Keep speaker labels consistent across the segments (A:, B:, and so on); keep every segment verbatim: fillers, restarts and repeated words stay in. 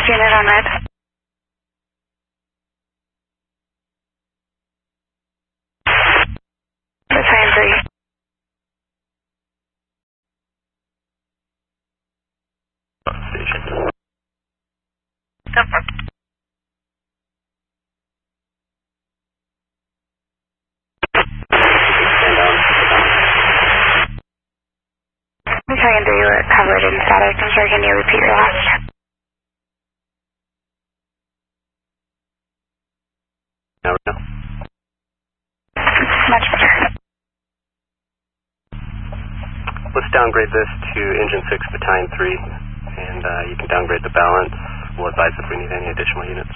A: unit on red. Battalion three.
B: Station.
A: Confirmed. Battalion three, you were covered in static. I'm sorry, can you repeat your last?
B: No, no.
A: Much better.
B: Let's downgrade this to Engine six, Battalion three, and uh, you can downgrade the balance. We'll advise if we need any additional units.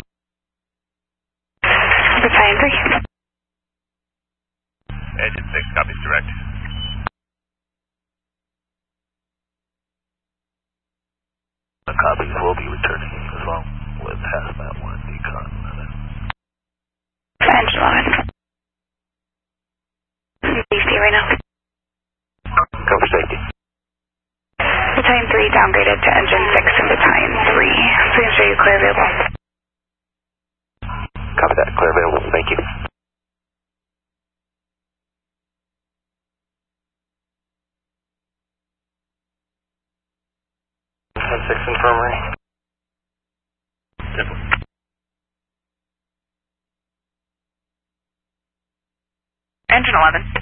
A: Battalion three.
C: Engine six, copies direct.
D: The copies will be returning along with hazmat one decon eleven.
A: Engine eleven. Safety right now.
B: Go for safety.
A: Battalion three downgraded to Engine six and Battalion three. Please ensure you clear available.
B: Copy that. Clear available. Thank you. Engine six Infirmary.
A: Engine eleven.